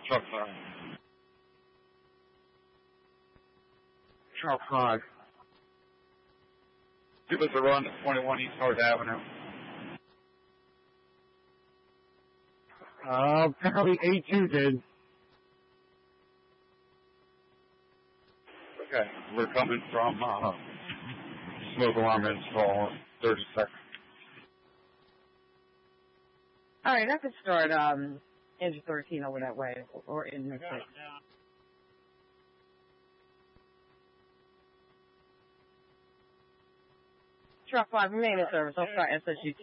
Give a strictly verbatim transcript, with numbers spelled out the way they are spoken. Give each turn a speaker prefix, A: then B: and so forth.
A: Truck five. Truck five. Give us a run at twenty-one East North Avenue.
B: Uh, apparently A two did.
A: Okay, we're coming from uh, smoke alarm install, thirty seconds.
C: All right, I could start um, engine thirteen over that way, or in the six. Truck five, remain in service. I'll start S S U